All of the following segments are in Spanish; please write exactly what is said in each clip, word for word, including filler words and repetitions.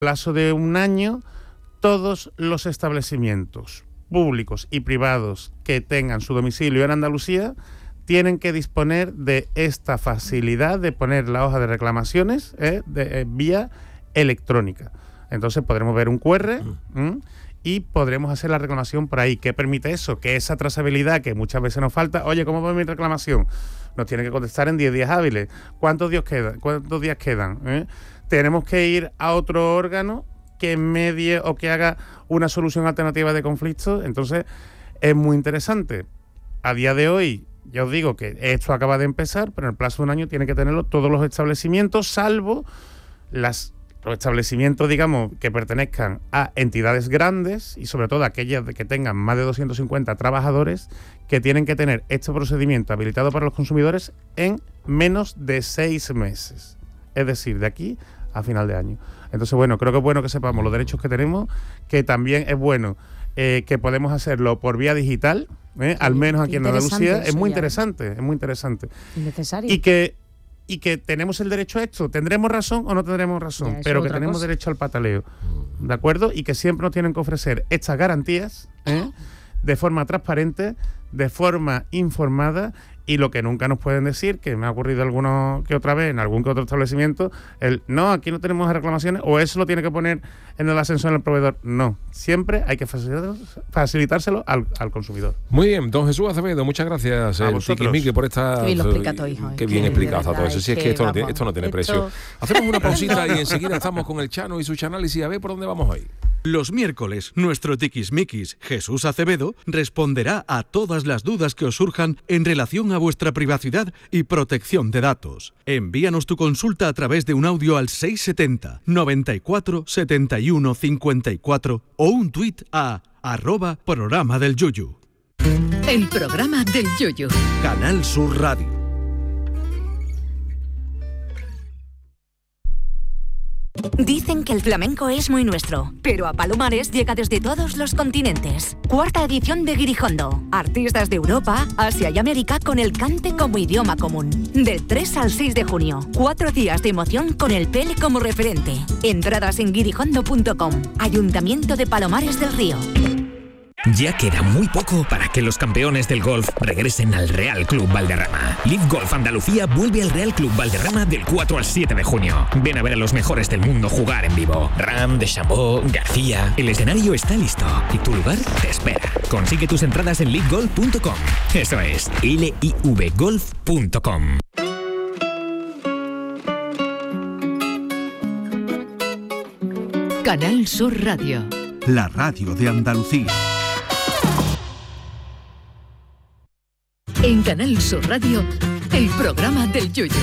plazo de un año, todos los establecimientos públicos y privados que tengan su domicilio en Andalucía tienen que disponer de esta facilidad de poner la hoja de reclamaciones eh, de, eh, vía electrónica. Entonces podremos ver un cu erre ¿m? y podremos hacer la reclamación por ahí. ¿Qué permite eso? Que esa trazabilidad que muchas veces nos falta. Oye, ¿cómo va mi reclamación? Nos tiene que contestar en diez días hábiles. ¿Cuántos días quedan? ¿Cuántos días quedan? ¿Eh? Tenemos que ir a otro órgano que medie o que haga una solución alternativa de conflictos. Entonces es muy interesante. A día de hoy, ya os digo que esto acaba de empezar, pero en el plazo de un año tienen que tenerlo todos los establecimientos, salvo las, los establecimientos, digamos, que pertenezcan a entidades grandes y sobre todo aquellas que tengan más de doscientos cincuenta trabajadores, que tienen que tener este procedimiento habilitado para los consumidores en menos de seis meses. Es decir, de aquí a final de año. Entonces, bueno, creo que es bueno que sepamos los derechos que tenemos, que también es bueno eh, que podemos hacerlo por vía digital, ¿eh? al menos aquí en Andalucía. Es muy interesante, es muy interesante. Innecesario. Y que, y que tenemos el derecho a esto. ¿Tendremos razón o no tendremos razón? Pero que tenemos cosa. derecho al pataleo, ¿de acuerdo? Y que siempre nos tienen que ofrecer estas garantías, ¿eh? de forma transparente, de forma informada. Y lo que nunca nos pueden decir, que me ha ocurrido alguno que otra vez en algún que otro establecimiento, el no, aquí no tenemos reclamaciones, o eso lo tiene que poner en el ascensor el proveedor. No, siempre hay que facilitárselo, facilitárselo al, al consumidor. Muy bien, don Jesús Acevedo, muchas gracias, el Tiquismiqui, por esta... Qué bien lo explica todo, hijo. Qué bien explicado todo eso. Si es que esto no tiene, esto no tiene precio. Hacemos una pausita y enseguida estamos con el Chano y su análisis. A ver por dónde vamos hoy. Los miércoles, nuestro Tiquismiquis, Jesús Acevedo, responderá a todas las dudas que os surjan en relación a vuestra privacidad y protección de datos. Envíanos tu consulta a través de un audio al seis setenta, noventa y cuatro, setenta y uno, cincuenta y cuatro o un tuit a arroba programa del Yuyu. El programa del Yuyu. Canal Sur Radio. Dicen que el flamenco es muy nuestro, pero a Palomares llega desde todos los continentes. Cuarta edición de Guirijondo. Artistas de Europa, Asia y América con el cante como idioma común. Del tres al seis de junio. Cuatro días de emoción con el Pele como referente. Entradas en guirijondo punto com. Ayuntamiento de Palomares del Río. Ya queda muy poco para que los campeones del golf regresen al Real Club Valderrama. Live Golf Andalucía vuelve al Real Club Valderrama del cuatro al siete de junio. Ven a ver a los mejores del mundo jugar en vivo. Ram, Deschambault, García. El escenario está listo y tu lugar te espera. Consigue tus entradas en live golf punto com. Eso es, L I V golf punto com. Canal Sur Radio. La radio de Andalucía. En Canal Sur Radio, el programa del Yuyu.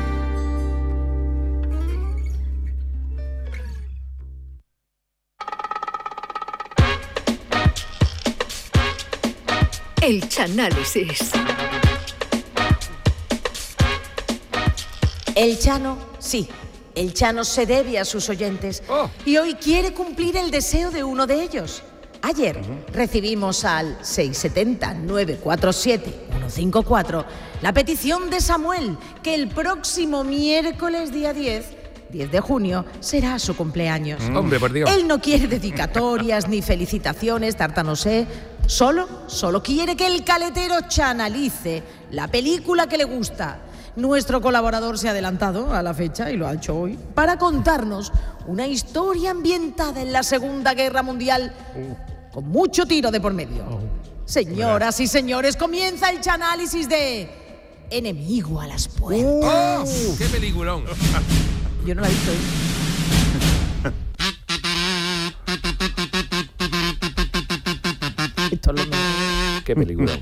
El Chanálisis. El Chano, sí. El Chano se debe a sus oyentes oh. y hoy quiere cumplir el deseo de uno de ellos. Ayer uh-huh. recibimos al seis setenta, nueve cuatro siete, uno cinco cuatro la petición de Samuel, que el próximo miércoles día diez, diez de junio, será su cumpleaños. Mm. Hombre, por Dios. Él no quiere dedicatorias ni felicitaciones, tarta no sé, solo, solo quiere que el caletero chanalice la película que le gusta. Nuestro colaborador se ha adelantado a la fecha y lo ha hecho hoy para contarnos una historia ambientada en la Segunda Guerra Mundial con mucho tiro de por medio. Señoras y señores, comienza el chanálisis de Enemigo a las puertas. Oh, ¡qué peliculón! Yo no la he visto hoy. Esto es lo mismo. ¡Qué peliculón!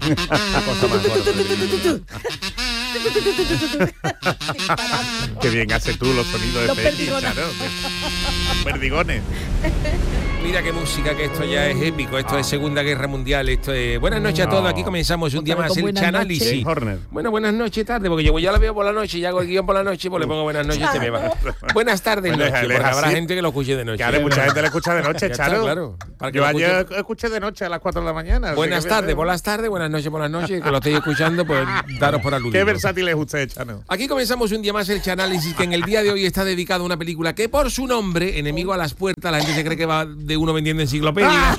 Qué bien hace tú los sonidos de los Peli, claro. Perdigones. Mira qué música, que esto ya es épico, esto ah. es Segunda Guerra Mundial, esto es... Buenas noches a todos, aquí comenzamos un día más el Chanálisis. Bueno, buenas noches, tarde, porque yo ya la veo por la noche y hago el guión por la noche, pues le pongo buenas noches y te me va. Buenas tardes, bueno, noche, porque habrá gente que lo escuche de noche. Claro, mucha gente lo escucha de noche, Charo. Claro. Para que yo ayer escuché de noche a las cuatro de la mañana. Buenas tardes, por las tardes, buenas noches, por las noches, que lo estéis escuchando, pues daros por aludido. Qué versátil es usted, Chano. Aquí comenzamos un día más el Chanálisis, que en el día de hoy está dedicado a una película que por su nombre, Enemigo a las puertas, la gente se cree que va de uno vendiendo enciclopedia.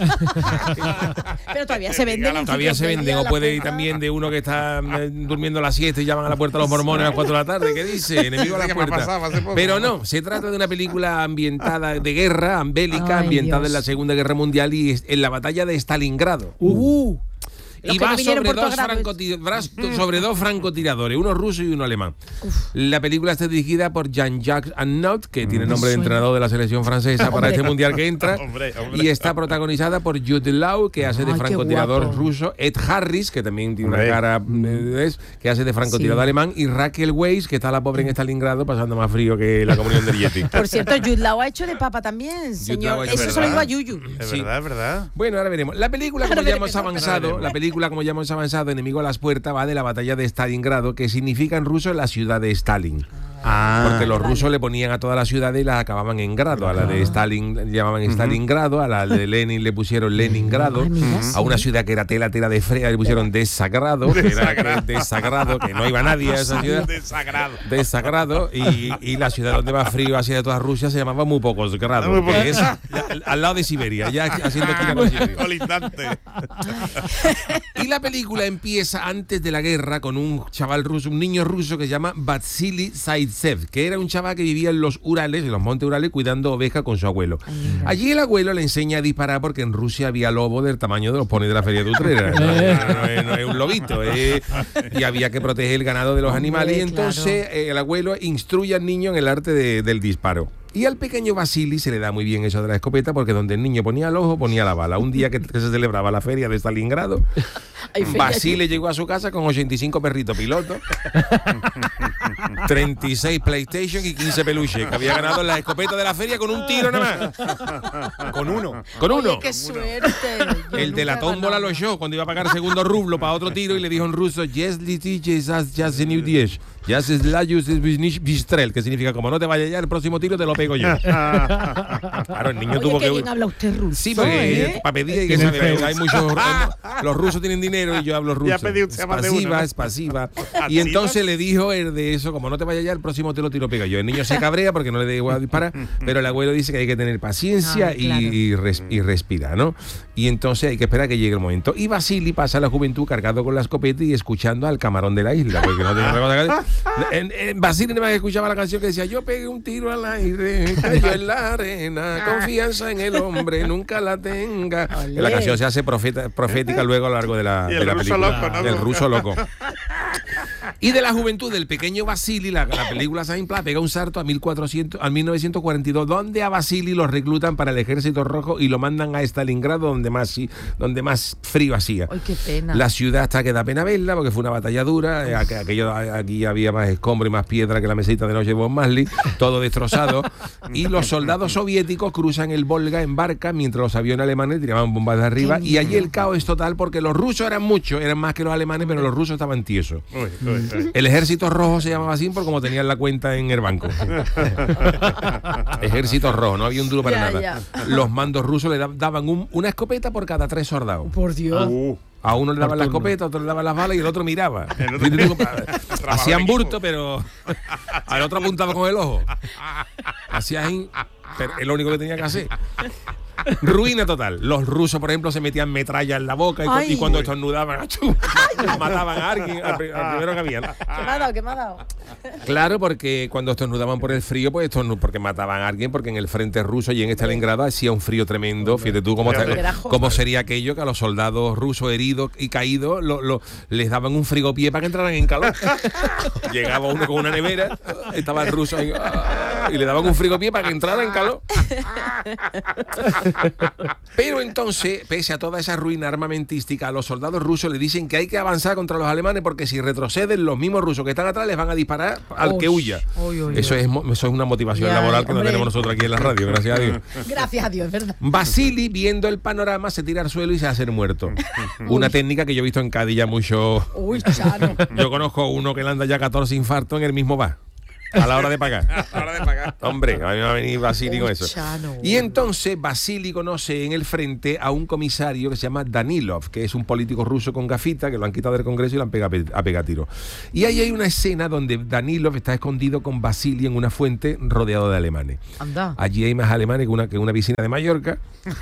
Pero todavía se venden. Todavía se venden, o puede ir también de uno que está eh, durmiendo la siesta y llaman a la puerta a los mormones a las cuatro de la tarde. ¿Qué dice? Enemigo a la puerta. Pero no, se trata de una película ambientada de guerra, bélica, ambientada Dios. en la Segunda Guerra Mundial y en la batalla de Stalingrado. Uh. Y va sobre dos, sobre dos francotiradores, uno ruso y uno alemán. Uf. La película está dirigida por Jean-Jacques Annaut, que mm. tiene nombre de entrenador de la selección francesa para este mundial que entra. hombre, hombre. Y está protagonizada por Jude Law, que hace de Ay, francotirador ruso, Ed Harris, que también tiene hombre. una cara es, que hace de francotirador sí. alemán, y Raquel Weisz, que está la pobre en Stalingrado pasando más frío que la comunión del Yeti. Por cierto, Jude Law ha hecho de papa también, señor. Eso se lo digo a Yuyu. Es sí. verdad, es verdad. Bueno, ahora veremos. La película, como ya hemos avanzado, la película como ya hemos avanzado, Enemigo a las puertas, va de la batalla de Stalingrado, que significa en ruso la ciudad de Stalin. Ah, porque los rusos vale. le ponían a todas las ciudades y las acababan en grado. A la de Stalin llamaban uh-huh. Stalingrado, a la de Lenin le pusieron Leningrado, uh-huh. a una ciudad que era tela, tela de frea le pusieron Desagrado, que era Desagrado, que no iba nadie a esa ciudad. Desagrado. Desagrado. Y, y la ciudad donde más frío hacía de toda Rusia se llamaba Muy Pocos Grados, no, que es ya, al lado de Siberia, ya haciendo esquina con Siberia. Y la película empieza antes de la guerra con un chaval ruso, un niño ruso que se llama Vasily Zaitsev, que era un chaval que vivía en los Urales, en los montes Urales, cuidando ovejas con su abuelo. Allí el abuelo le enseña a disparar porque en Rusia había lobos del tamaño de los ponis de la feria de Utrera. No, no, no, no, no es un lobito. Eh, y había que proteger el ganado de los animales. Y entonces eh, el abuelo instruye al niño en el arte de, del disparo. Y al pequeño Vasily se le da muy bien eso de la escopeta, porque donde el niño ponía el ojo, ponía la bala. Un día que, que se celebraba la feria de Stalingrado, Vasily llegó a su casa con ochenta y cinco perritos pilotos, treinta y seis PlayStation y quince peluches, que había ganado en la escopeta de la feria con un tiro nada más. Con uno. Con uno. Oye, ¡qué suerte! Yo el de la tómbola lo echó cuando iba a pagar segundo rublo para otro tiro y le dijo en ruso, yes, liti, yes, yes, new diez. Ya se bistrel, que significa como no te vaya ya el próximo tiro te lo pego yo. Claro, el niño Oye, tuvo que que bien habla usted ruso. Sí, porque ¿eh? para pedir hay que saber, hay muchos los rusos tienen dinero y yo hablo ruso. Ya pedí usted es más de pasiva, uno, ¿no? es pasiva. Y entonces le dijo el de eso, como no te vaya ya el próximo te lo tiro pego yo. El niño se cabrea porque no le da igual disparar, pero el abuelo dice que hay que tener paciencia ah, claro. y, y, res, y respirar, ¿no? Y entonces hay que esperar a que llegue el momento. Y Vasily pasa la juventud cargado con la escopeta y escuchando al camarón de la isla, porque no tiene otra cosa. En, en Vasily nada más escuchaba la canción que decía, yo pegué un tiro al aire, cayó en la arena, confianza en el hombre, nunca la tenga. La canción se hace profeta, profética luego a lo largo de la, de la película. Loco, ¿no? Del ruso loco. Y de la juventud del pequeño Vasily, la, la película Saint Pla pega un salto a, mil cuatrocientos, a mil novecientos cuarenta y dos, donde a Vasily lo reclutan para el Ejército Rojo y lo mandan a Stalingrado, donde más, donde más frío hacía. Ay, qué pena. La ciudad hasta que da pena verla, porque fue una batalla dura. Aquello, aquí había más escombro y más piedra que la mesita de noche de Bob Marley, todo destrozado. Y los soldados soviéticos cruzan el Volga en barca, mientras los aviones alemanes tiraban bombas de arriba. Y allí el caos es total, porque los rusos eran muchos, eran más que los alemanes, pero los rusos estaban tiesos. Uy, uy, uy. El Ejército Rojo se llamaba así por como tenían la cuenta en el banco. Ejército Rojo, no había un duro para ya, nada. Ya. Los mandos rusos le daban un, una escopeta por cada tres soldados. Por Dios. Uh. A uno le daban la escopeta, a otro le daban las balas y el otro miraba. El otro hacían burto, pero al otro apuntaba con el ojo. Hacían, pero es lo único que tenía que hacer. Ruina total. Los rusos, por ejemplo, se metían metralla en la boca y, y cuando estornudaban, ¡achú! Mataban a alguien, al, al primero que había. ¿Qué me ha dado? ¿Qué me ha dado? Claro, porque cuando estornudaban por el frío, pues estornud, porque mataban a alguien, porque en el frente ruso y en Stalingrado hacía un frío tremendo. Fíjate tú cómo, cómo sería aquello que a los soldados rusos heridos y caídos lo, lo, les daban un frigopié para que entraran en calor. Llegaba uno con una nevera, estaba el ruso ahí. y le daban un frigopié para que entrara en calor. Pero entonces, pese a toda esa ruina armamentística, a los soldados rusos le dicen que hay que avanzar contra los alemanes porque si retroceden, los mismos rusos que están atrás les van a disparar al uy, que huya. Uy, uy, eso, es, eso es una motivación ya, laboral que hombre. no tenemos nosotros aquí en la radio, gracias a Dios. Gracias a Dios, es verdad. Vasili, viendo el panorama, se tira al suelo y se hace muerto. Una técnica que yo he visto en Cádiz ya mucho. Uy, chano. Yo conozco uno que le anda ya catorce infartos en el mismo bar. A la hora de pagar. A la hora de pagar. Hombre, a mí me va a venir Vasili con eso. Chano. Y entonces Vasili conoce en el frente a un comisario que se llama Danilov, que es un político ruso con gafita, que lo han quitado del Congreso y lo han pegado a pegar tiro. Y ahí hay una escena donde Danilov está escondido con Vasili en una fuente rodeado de alemanes. Anda. Allí hay más alemanes que una, que una piscina de Mallorca.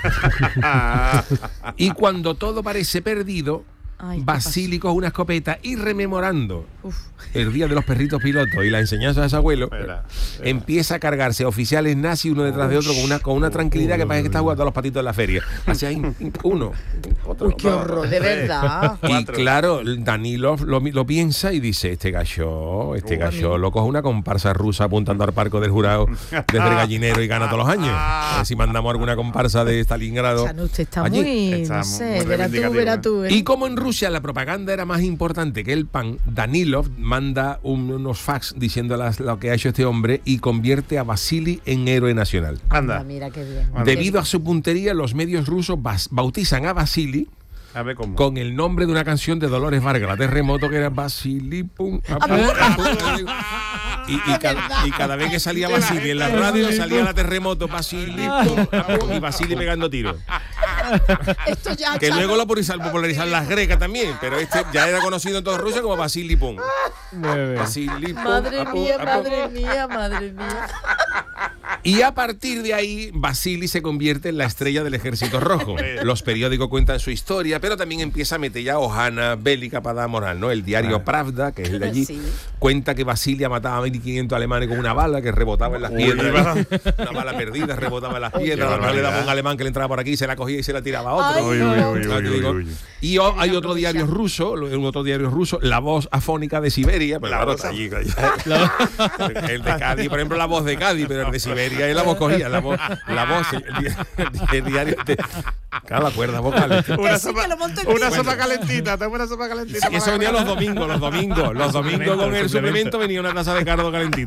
Y cuando todo parece perdido, Vasili coge una escopeta y rememorando Uf. el día de los perritos pilotos y la enseñanza de su abuelo, espera, espera. empieza a cargarse a oficiales nazis uno detrás de otro con una, con una tranquilidad que parece que está jugando a los patitos en la feria. Así hay uno, otro. Uy, qué horror, de verdad. Y claro, Danilov lo, lo piensa y dice, este gallo, este gallo lo coge una comparsa rusa apuntando al parco del jurado desde el gallinero y gana todos los años. A ver si mandamos alguna comparsa de Stalingrado. Chano, usted está allí. muy, está no sé, verá tú, verá tú. ¿eh? Y como en Rusia la propaganda era más importante que el pan, Danilov manda un, unos fax diciendo las, lo que ha hecho este hombre y convierte a Vasili en héroe nacional. Anda, Anda mira qué bien. Debido a su puntería, los medios rusos bautizan a Vasili a ver cómo. con el nombre de una canción de Dolores Vargas, la Terremoto, que era Vasili pum, a pum, a pum, y, y, cada, y cada vez que salía Vasili en la radio salía la Terremoto, Vasili pum, a pum, y Vasili pegando tiros. Esto ya, que luego lo popularizaron las grecas también, pero este ya era conocido en toda Rusia como Vasili Pum. Vasili Pum. Madre a pum, mía, a pum. madre mía, madre mía. Y a partir de ahí, Vasili se convierte en la estrella del Ejército Rojo. Los periódicos cuentan su historia, pero también empieza a meter ya hojana bélica para dar moral, ¿no? El diario ah. Pravda, que es el de allí, sí. cuenta que Vasili ha matado a mil quinientos alemanes con una bala que rebotaba en las piedras. Uy, una bala perdida, rebotaba en las piedras. Oye, le daba un alemán que le entraba por aquí, se la cogía y se la tiraba a otro. Ay, uy, no. uy, uy, uy, uy. Y oh, hay otro diario ruso, un otro diario ruso, La Voz Afónica de Siberia. Pues la voz allí, el de Cádiz, por ejemplo, La Voz de Cádiz, pero el de Siberia es La Voz cogía, La Voz, la voz el, el, el diario de... Claro, la cuerda vocal. Una sopa, una sopa calentita, tengo una sopa calentita. Sí, eso venía los domingos, los domingos. Los domingos con el suplemento venía una taza de cardo calentito.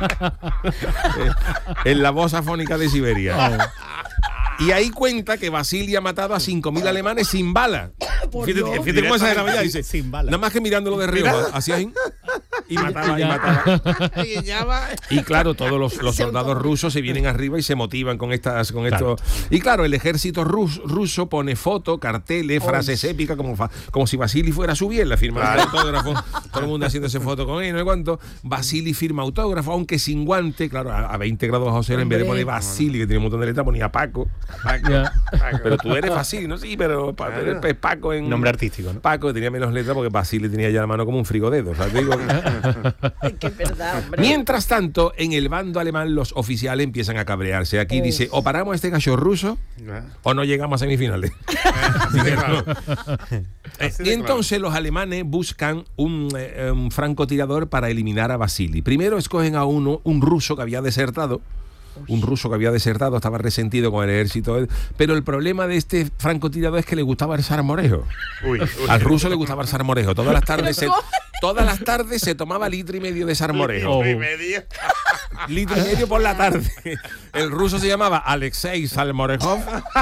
En La Voz Afónica de Siberia. Y ahí cuenta que Vasili ha matado a cinco mil alemanes sin bala. Fíjate, fíjate cómo esa era, dice, sin bala. Nada más que mirándolo de río, hacía ahí y mataba, y mataba. Y claro, todos los, los soldados rusos se vienen arriba y se motivan con estas, con claro. esto. Y claro, el ejército rus, ruso pone fotos, carteles, frases épicas, como, como si Vasili fuera su bien, la firma claro. de autógrafo. Todo el mundo haciéndose foto con él, no sé cuánto. Vasili firma autógrafo, aunque sin guante, claro, a, a veinte grados bajo cero, en vez de poner Vasili, que tiene un montón de letras, ponía Paco. Paco, yeah. Paco. Pero tú eres Vasili, ¿no? Sí, pero pa, eres ah. Paco en... Nombre artístico, ¿no? Paco tenía menos letras porque Vasili tenía ya la mano como un frigodedo, o sea, te digo... Qué verdad, hombre. Mientras tanto, en el bando alemán los oficiales empiezan a cabrearse. Aquí Uf. dice, o paramos a este gallo ruso o no llegamos a semifinales. Y entonces los alemanes buscan un, eh, un francotirador para eliminar a Vasili. Primero escogen a uno, un ruso que había desertado. Un ruso que había desertado, estaba resentido con el ejército. Pero el problema de este francotirador es que le gustaba el salmorejo. Uy, uy, Al ruso le gustaba el salmorejo. Todas las tardes se, todas las tardes se tomaba litro y medio de salmorejo. Litro y medio. Litro y medio por la tarde. El ruso se llamaba Alexei Salmorejov.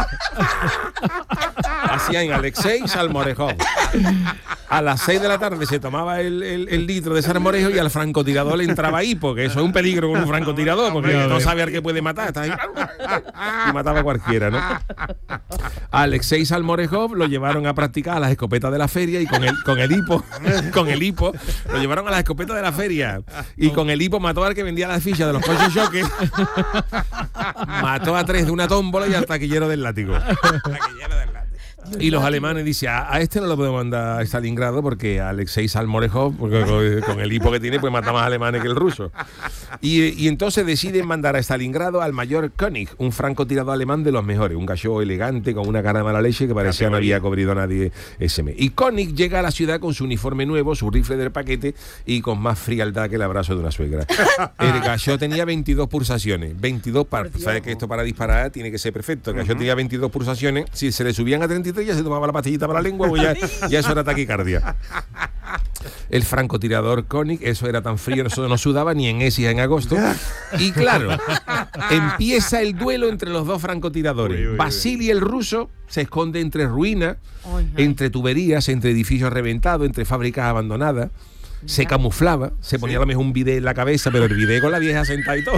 Hacían Alexei Salmorejov. A las seis de la tarde se tomaba el, el, el litro de salmorejo y al francotirador le entraba ahí, porque eso es un peligro con un francotirador, porque no sabe al que puede matar. Está ahí, y mataba a cualquiera, ¿no? A Alexei Salmorejov lo llevaron a practicar a las escopetas de la feria y con el, con el hipo, con el hipo, lo llevaron a las escopetas de la feria y con el hipo mató al que vendía las fichas de los coches choques, mató a tres de una tómbola y al taquillero del látigo. Taquillero del látigo. Y los alemanes dicen, a, a este no lo podemos mandar a Stalingrado porque Alexei Salmorejov, porque con, con el hipo que tiene, pues mata más alemanes que el ruso. Y, y entonces deciden mandar a Stalingrado al mayor König, un francotirador alemán de los mejores, un gallo elegante con una cara de mala leche que parecía no había cobrido a nadie ese mes. Y König llega a la ciudad con su uniforme nuevo, su rifle del paquete y con más frialdad que el abrazo de una suegra. El gallo tenía veintidós pulsaciones, veintidós par. ¿Sabes que esto para disparar tiene que ser perfecto? El gallo uh-huh. tenía veintidós pulsaciones, si se le subían a treinta y tres ya se tomaba la pastillita para la lengua, pues ya, ya eso era taquicardia. El francotirador König, eso era tan frío, eso no sudaba ni en Écija en agosto. Y claro, empieza el duelo entre los dos francotiradores. Uy, uy, uy. Vasili el ruso se esconde entre ruinas, uy, entre tuberías, entre edificios reventados, entre fábricas abandonadas. Se camuflaba, se ponía sí. a lo mejor un bidet en la cabeza, pero el bidet con la vieja sentada y todo.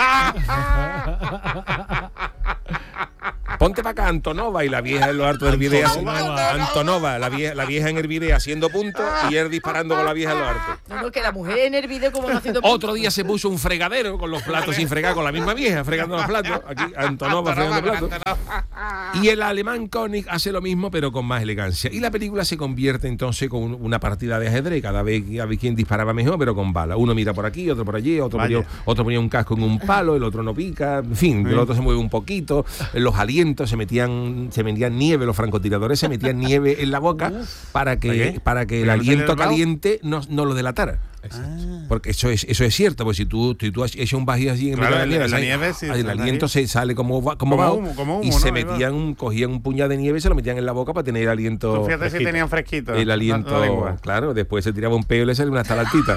Ponte para acá, Antonova, y la vieja en lo harto del bidet. Antonova, Antonova la, vieja, la vieja en el bidet haciendo puntos y él disparando con la vieja en lo harto. No, no, que la mujer en el bidet como haciendo puntos. Otro día se puso un fregadero con los platos sin fregar, con la misma vieja fregando los platos. Aquí Antonova fregando platos. Y el alemán König hace lo mismo, pero con más elegancia. Y la película se convierte entonces con una partida de ajedrez. Cada vez a ver quién disparaba mejor, pero con bala. Uno mira por aquí, otro por allí, otro ponía, otro ponía un casco en un palo, el otro no pica. En fin, el otro se mueve un poquito. Los alientos se metían se metían nieve, los francotiradores se metían nieve en la boca para que para que el aliento caliente no, no lo delatara. Ah. Porque eso es eso es cierto, porque si tú, si tú echas un bajío así en claro, la nieve, la nieve sí, el aliento se sale como como, como va humo, como humo, y ¿no? se metían, cogían un puñado de nieve y se lo metían en la boca para tener el aliento. Tú fíjate fresquito. Si tenían fresquito. El aliento, la, la claro, después se tiraba un peo y le salía una estalactita.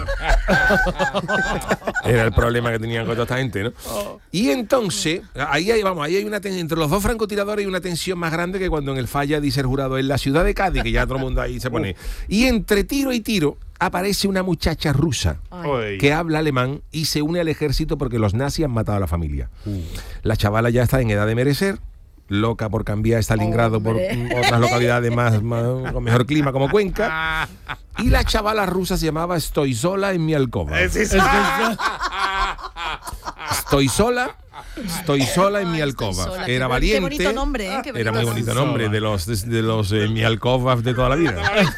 Era el problema que tenían con toda esta gente, ¿no? Oh. Y entonces, ahí hay, vamos, ahí hay una tensión, entre los dos francotiradores hay una tensión más grande que cuando en el falla dice el jurado en la ciudad de Cádiz, que ya todo el mundo ahí se pone. Y entre tiro y tiro aparece una muchacha rusa Ay. que habla alemán y se une al ejército porque los nazis han matado a la familia. Uh. La chavala ya está en edad de merecer, loca por cambiar Stalingrado por otras localidades más, más con mejor clima como Cuenca. Y la chavala rusa se llamaba Estoy sola en mi alcoba. Estoy sola. Estoy sola en mi alcoba. Sola. Era qué valiente. Qué bonito nombre, ¿eh? Qué era muy bonito nombre de los de, de los eh, mi alcoba de toda la vida.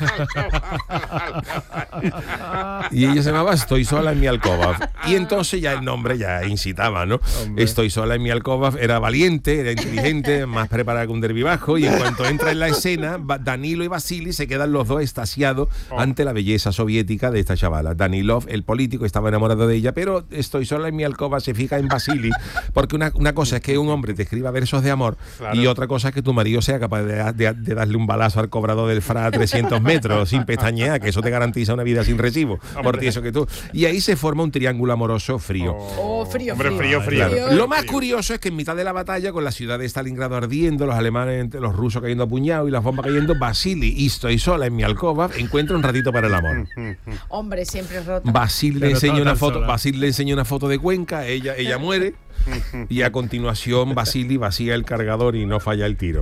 Y ella se llamaba Estoy sola en mi alcoba. Y entonces ya el nombre ya incitaba, ¿no? Hombre. Estoy sola en mi alcoba. Era valiente, era inteligente, más preparada que un derbi bajo. Y en cuanto entra en la escena, Danilo y Vasili se quedan los dos extasiados oh. ante la belleza soviética de esta chavala. Danilov, el político, estaba enamorado de ella, pero Estoy sola en mi alcoba se fija en Vasili. Porque una, una cosa es que un hombre te escriba versos de amor claro. y otra cosa es que tu marido sea capaz de, de, de darle un balazo al cobrador del F R A a trescientos metros sin pestañear, que eso te garantiza una vida sin recibo. Por eso que tú. Y ahí se forma un triángulo amoroso frío. Oh, frío, hombre, frío, frío. Claro. frío. Lo más curioso es que en mitad de la batalla, con la ciudad de Stalingrado ardiendo, los alemanes, los rusos cayendo a puñados y las bombas cayendo, Vasili, y Estoy sola en mi alcoba, encuentra un ratito para el amor. Hombre, siempre rota. Vasili le enseña una foto, Vasili le enseña una foto de Cuenca, ella, ella muere. Y a continuación Vasili vacía el cargador y no falla el tiro.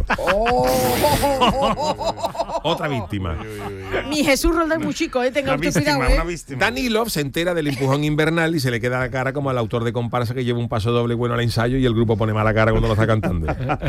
Oh. Otra víctima. Mi Jesús Roldán muy chico, eh, tenga usted cuidado, eh. Danilov se entera del empujón invernal y se le queda la cara como al autor de comparsa que lleva un paso doble bueno al ensayo y el grupo pone mala cara cuando lo está cantando.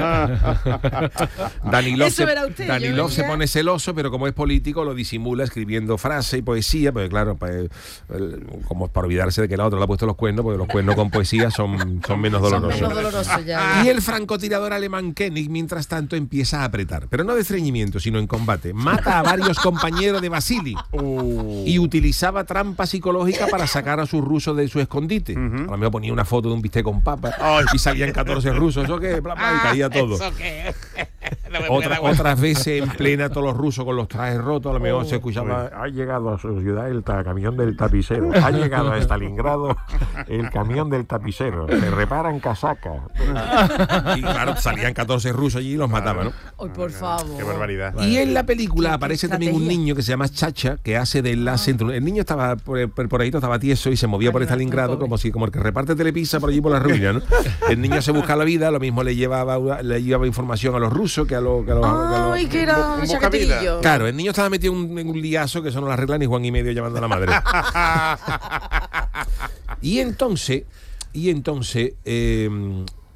Danilov, se, usted, Danilov se pone celoso, pero como es político lo disimula escribiendo frases y poesía, porque claro, pues, como para olvidarse de que la otra le ha puesto los cuernos, porque los cuernos con poesía son, son menos dolorosos. Son menos dolorosos ya. Y el francotirador alemán König, mientras tanto, empieza a apretar, pero no de estreñimiento, sino en combate. Mata a varios compañeros de Vasili uh. y utilizaba trampa psicológica para sacar a sus rusos de su escondite. Uh-huh. A lo mejor ponía una foto de un bistec con papas oh. y salían catorce rusos. ¿Eso qué? Y caía todo. ¿Eso qué? No Otra, otras veces en plena todos los rusos con los trajes rotos, a lo mejor oh, se escuchaba ha llegado a su ciudad el ta- camión del tapicero, ha llegado a Stalingrado el camión del tapicero, se reparan casacas. Y claro, salían catorce rusos allí y los mataban, ¿no? Ay, por favor. Qué barbaridad. Y en la película aparece también un niño que se llama Chacha, que hace de enlace entre... El niño estaba por, por, por ahí, estaba tieso y se movía Ay, por Stalingrado como si como el que reparte telepizza por allí por la ruina, ¿no? El niño se busca la vida, lo mismo le llevaba le llevaba información a los rusos que a los... Que a los, Ay, que, que era un chaquetillo. Claro, el niño estaba metido en un, en un liazo que eso no lo arregla ni Juan y medio llamando a la madre. Y entonces... Y entonces... Eh,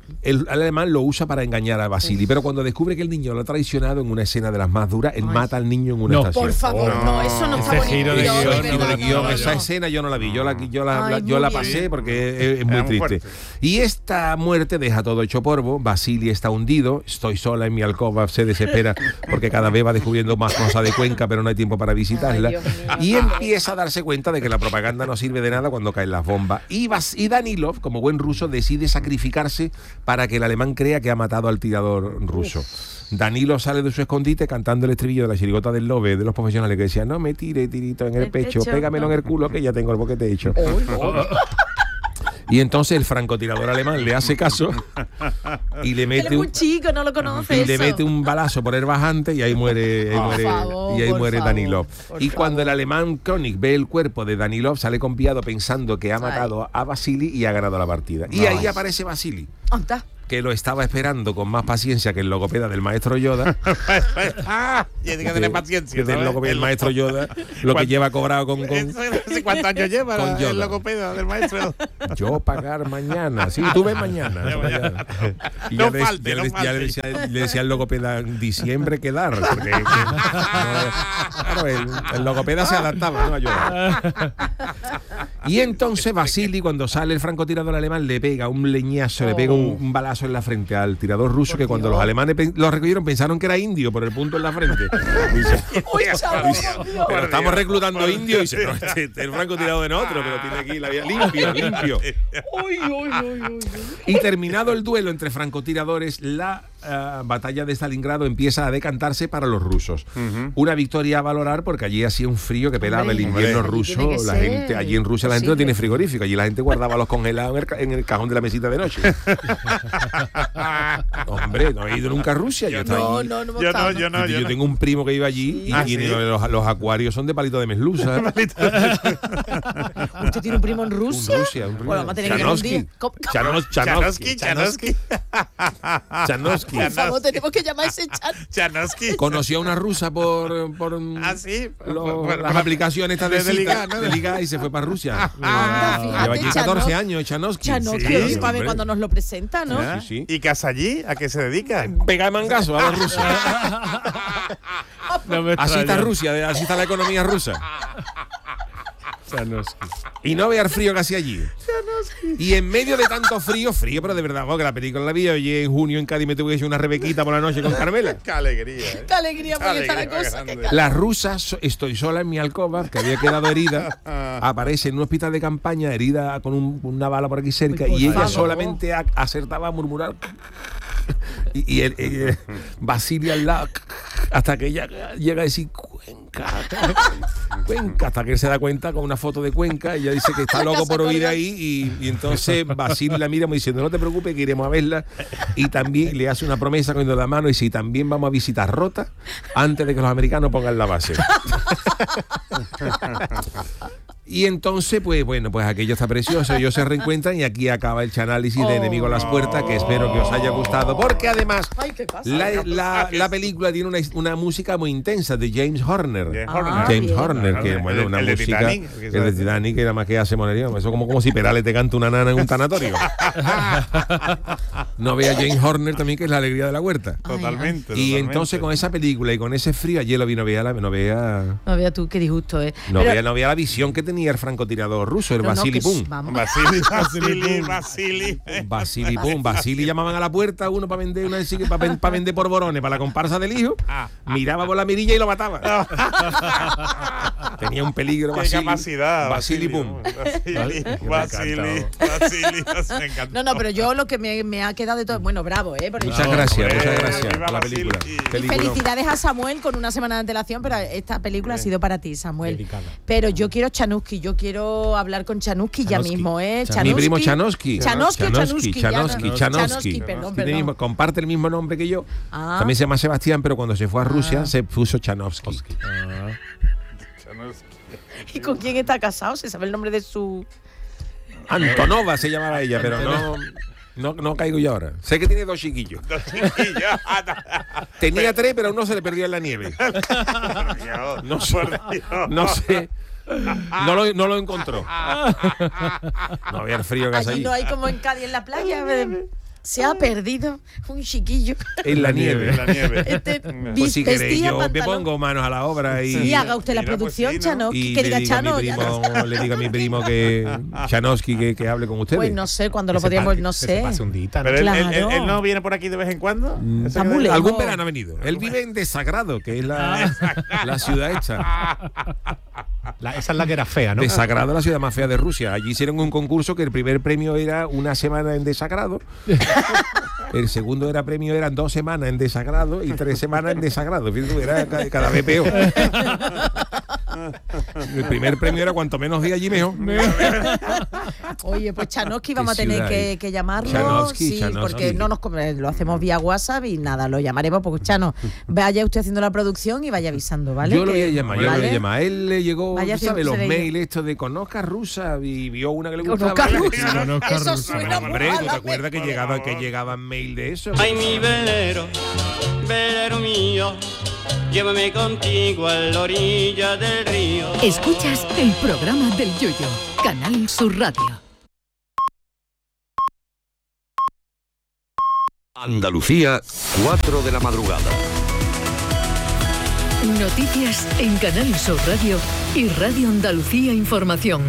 el, el alemán lo usa para engañar a Vasily, pero cuando descubre que el niño lo ha traicionado en una escena de las más duras, él Ay. mata al niño en una no, estación. Por favor, no, no eso no está bonito. Giro de no, guión, no, giro de no, guión, no, esa no. escena yo no la vi, yo la, yo la, Ay, la, yo la bien. pasé porque es, es muy Era triste. Muy y esta muerte deja todo hecho polvo, Vasily está hundido, estoy sola en mi alcoba, se desespera porque cada vez va descubriendo más cosas de Cuenca, pero no hay tiempo para visitarla. Ay, y empieza a darse cuenta de que la propaganda no sirve de nada cuando caen las bombas. Y, Vas, y Danilov, como buen ruso, decide sacrificarse para que el alemán crea que ha matado al tirador ruso. Uf. Danilov sale de su escondite cantando el estribillo de la chirigota del Lobe de los profesionales que decían: no me tire tirito en el, el pecho, pecho, pégamelo no. en el culo que ya tengo el boquete hecho. Oh, oh. Y entonces el francotirador alemán le hace caso y le mete Él es muy chico, no lo conoce y eso. le mete un balazo por el bajante y ahí muere, ahí muere, favor, y ahí muere favor, Danilov. Y favor. cuando el alemán König ve el cuerpo de Danilov, sale confiado pensando que ha matado Ay. a Vasily y ha ganado la partida. Y Ay. ahí aparece Vasily. ¿Anda? Que lo estaba esperando con más paciencia que el logopeda del maestro Yoda. ah, tiene que tener paciencia. Que el logopeda del maestro Yoda, lo que lleva cobrado con. con ¿Cuántos años lleva con el logopeda del maestro? Yo pagar mañana. Sí, tú ves mañana. mañana. Y no ya, falte, ya, no le, falte. ya le, decía, le decía al logopeda en diciembre quedar. Porque que, no, claro, el, el logopeda se adaptaba, ¿no? A Yoda. Y entonces Vasily, cuando sale el francotirador alemán, le pega un leñazo, oh. le pega un, un balazo en la frente al tirador ruso, por que cuando Dios. los alemanes lo recogieron pensaron que era indio por el punto en la frente. Dice, Uy, chavo, dice, pero estamos reclutando indios y dice, no, este, este es el francotirador de nosotros, pero tiene aquí la vida limpio, limpio. Uy, uy, uy, uy. Y terminado el duelo entre francotiradores, la uh, batalla de Stalingrado empieza a decantarse para los rusos. Uh-huh. Una victoria a valorar porque allí hacía un frío que pelaba Hombre, el invierno hombre, ruso. La gente, allí en Rusia la gente no tiene frigorífico, allí la gente guardaba los congelados en el, ca- en el cajón de la mesita de noche. Hombre, no he ido nunca a Rusia. Yo, yo, no, allí. no, no, yo, no, yo, no, yo, yo yo tengo un primo que iba allí y, ¿Ah, y sí? los, los acuarios son de palito de meslusa. ¿Usted tiene un primo en Rusia? Un Rusia, un primo. Bueno, vamos a tener Chanovsky. que ir un día. Chanos, Chanovsky. Chanovsky. Chanovsky. Por favor, tenemos que llamar a ese Chan. Chanovsky. Conoció a una rusa por, por ¿Ah, sí? lo, por, por, las por, aplicaciones estas de, de, liga, ¿no? de liga y se fue para Rusia. Ah, ah, Lleva allí catorce años, Chanovsky. Chanovsky, sí, para ver cuando nos lo presenta, ¿no? ¿Ah? Sí, sí. ¿Y qué hace allí? ¿A qué se dedica? Pega de mangazo a la Rusia. No así está Rusia, así está la economía rusa. Chanovsky. Y no vea el frío que hacía allí. Chanovsky. Y en medio de tanto frío, frío, pero de verdad, porque la película la vi oye, en junio en Cádiz me tuve que echar una rebequita por la noche con Carmela. Qué alegría. ¿eh? Qué alegría, porque está la cosa. Las rusas, estoy sola en mi alcoba, que había quedado herida, aparece en un hospital de campaña, herida con un, una bala por aquí cerca, Uy, y ella favor. solamente a, acertaba a murmurar. Y, y el, el, Vasily al lado, hasta que ella llega a decir Cuenca, Cuenca, hasta que él se da cuenta con una foto de Cuenca, ella dice que está loco por oír ahí, y, y entonces Vasily la mira como diciendo, no te preocupes, que iremos a verla, y también le hace una promesa cogiendo la mano y dice, y también vamos a visitar Rota antes de que los americanos pongan la base. Y entonces, pues bueno, pues aquello está precioso, ellos se reencuentran y aquí acaba el chanálisis oh. de Enemigo a las Puertas, que espero que os haya gustado, porque además Ay, la, la, la película tiene una, una música muy intensa de James Horner. Ah, James bien. Horner, que bueno, el, una el música de Titanic, el de Titanic, que nada más que hace monería, eso como, como si Perales te canta una nana en un tanatorio. No vea James Horner también, que es la alegría de la huerta. Totalmente. Y totalmente. entonces con esa película y con ese frío, ayer lo vi, no vea la, no vea, no vea tú, qué disgusto, ¿eh? No, Pero, vea, no vea la visión que tenía el francotirador ruso, el no, Vasily no, Pum. Vasily, Vasily, Vasily. Vasily Pum. Vasily llamaban a la puerta uno para vender una para pa vender porborones para la comparsa del hijo. Miraba por la mirilla y lo mataba. Tenía un peligro. Qué Vasily. capacidad. Vasily Pum. Vasily, Vasily, Vasily. Me encanta. No, no, pero yo lo que me, me ha quedado de todo. Bueno, bravo, ¿eh? Por muchas eso. gracias, Hombre, muchas gracias viva por la Vasily. película. Y felicidades a Samuel con una semana de antelación, pero esta película Hombre. ha sido para ti, Samuel. Dedicada. Pero yo quiero Chanovsky, yo quiero hablar con Chanovsky ya mismo, ¿eh? Chanovsky. Mi primo Chanovsky. Chanovsky, Chanovsky, Chanovsky, Chanovsky, ya no. Chanovsky. Chanovsky, perdón, perdón. Tiene- comparte el mismo nombre que yo. Ah. También se llama Sebastián, pero cuando se fue a Rusia Ah. se puso Chanovsky. ¿Y con quién está casado? ¿Se sabe el nombre de su...? Antonova se llamaba ella, pero no, no, no caigo yo ahora. Sé que tiene dos chiquillos. Dos chiquillos. Tenía tres, pero uno se le perdió en la nieve. No sé. No sé. No lo, no lo encontró. No había el frío que hace Allí allí. no hay como en Cádiz en la playa. Se ha perdido un chiquillo. En la nieve. En la nieve. Este, Pues si queréis, yo me pantalón. pongo manos a la obra y... Sí, haga usted la Mira, pues producción, sí, ¿no? Chano. Y Que le diga digo a Chano. mi ya primo, no- le digo a mi primo que Chanovsky que, que hable con ustedes. Pues no sé, cuando lo Que se podríamos, pa- no que se sé. pase un día, ¿no? Pero él, él- él- Claro. él no viene por aquí de vez en cuando. Mm. Ese Está que- muy lejos. Algún verano ha venido. Él vive en Desagrado, que es la, la ciudad esta. La- esa es la que era fea, ¿no? Desagrado es la ciudad más fea de Rusia. Allí hicieron un concurso que el primer premio era una semana en Desagrado. El segundo era premio eran dos semanas en Desagrado y tres semanas en Desagrado. Fíjate tú, era ca- cada vez peor. El primer premio era cuanto menos días allí mejor. Oye, pues Chanovsky vamos a Qué tener ciudad, que, eh. que llamarlo. Chanovsky, sí, Chanovsky. porque no nos come- lo hacemos vía WhatsApp y nada, lo llamaremos porque Chano, vaya usted haciendo la producción y vaya avisando, ¿vale? Yo lo voy a Que- llamar, yo lo voy ¿vale? a llamar. A él le llegó, Vaya tú sabes, los haciéndose de mails estos de conozca rusa y vio una que le Conozca gustaba. rusa. Conozca Eso rusa. suena muy Hombre, ¿tú te mal, acuerdas que llegaba, que llegaban mail de eso? Ay, mi velero, velero mío, llévame contigo a la orilla del río. Escuchas el programa del Yoyo, Canal Sur Radio. Andalucía, cuatro de la madrugada. Noticias en Canal Sur Radio y Radio Andalucía Información.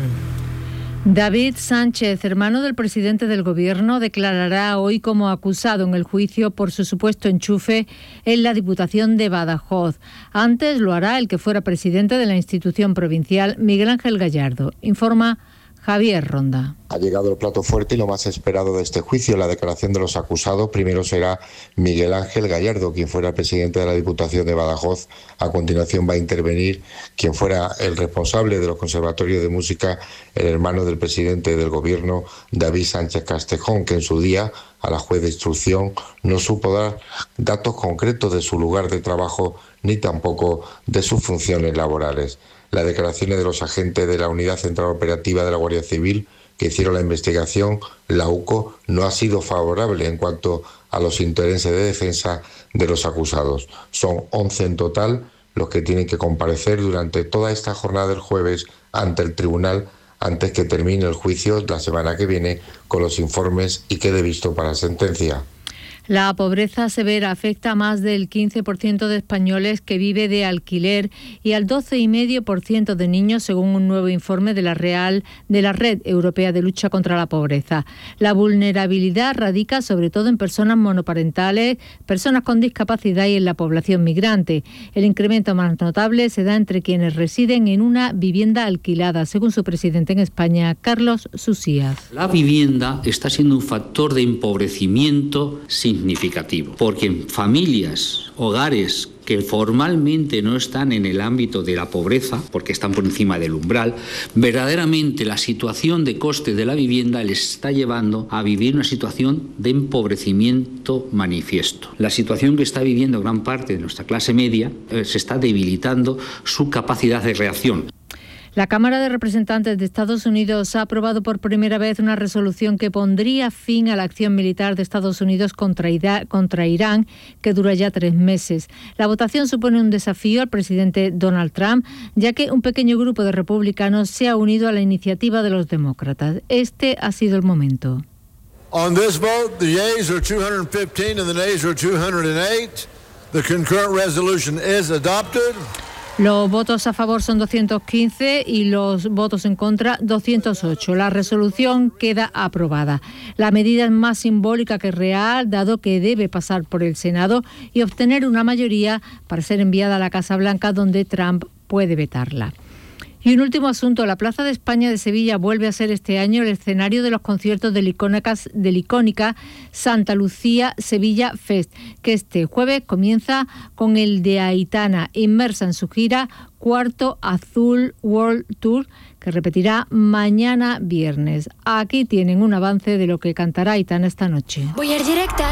David Sánchez, hermano del presidente del Gobierno, declarará hoy como acusado en el juicio por su supuesto enchufe en la Diputación de Badajoz. Antes lo hará el que fuera presidente de la institución provincial, Miguel Ángel Gallardo. Informa Javier Ronda. Ha llegado el plato fuerte y lo más esperado de este juicio, la declaración de los acusados. Primero será Miguel Ángel Gallardo, quien fuera presidente de la Diputación de Badajoz. A continuación va a intervenir quien fuera el responsable de los conservatorios de música, el hermano del presidente del Gobierno, David Sánchez Castejón, que en su día a la juez de instrucción no supo dar datos concretos de su lugar de trabajo ni tampoco de sus funciones laborales. Las declaraciones de los agentes de la Unidad Central Operativa de la Guardia Civil que hicieron la investigación, la U C O, no ha sido favorable en cuanto a los intereses de defensa de los acusados. Son once en total los que tienen que comparecer durante toda esta jornada del jueves ante el tribunal antes que termine el juicio la semana que viene con los informes y quede visto para sentencia. La pobreza severa afecta a más del quince por ciento de españoles que vive de alquiler y al doce coma cinco por ciento de niños, según un nuevo informe de la Real de la Red Europea de Lucha contra la Pobreza. La vulnerabilidad radica sobre todo en personas monoparentales, personas con discapacidad y en la población migrante. El incremento más notable se da entre quienes residen en una vivienda alquilada, según su presidente en España, Carlos Susías. La vivienda está siendo un factor de empobrecimiento significativo, porque en familias, hogares que formalmente no están en el ámbito de la pobreza, porque están por encima del umbral, verdaderamente la situación de coste de la vivienda les está llevando a vivir una situación de empobrecimiento manifiesto. La situación que está viviendo gran parte de nuestra clase media eh, se está debilitando su capacidad de reacción. La Cámara de Representantes de Estados Unidos ha aprobado por primera vez una resolución que pondría fin a la acción militar de Estados Unidos contra, Ida- contra Irán, que dura ya tres meses. La votación supone un desafío al presidente Donald Trump, ya que un pequeño grupo de republicanos se ha unido a la iniciativa de los demócratas. Este ha sido el momento. On this vote, the yeas are two hundred fifteen and the nays are two hundred eight. The concurrent resolution is adopted. Los votos a favor son doscientos quince y los votos en contra doscientos ocho. La resolución queda aprobada. La medida es más simbólica que real, dado que debe pasar por el Senado y obtener una mayoría para ser enviada a la Casa Blanca, donde Trump puede vetarla. Y un último asunto, la Plaza de España de Sevilla vuelve a ser este año el escenario de los conciertos del icónica, del icónica Santa Lucía Sevilla Fest, que este jueves comienza con el de Aitana, inmersa en su gira Cuarto Azul World Tour, que repetirá mañana viernes. Aquí tienen un avance de lo que cantará Aitana esta noche. Voy a ir directa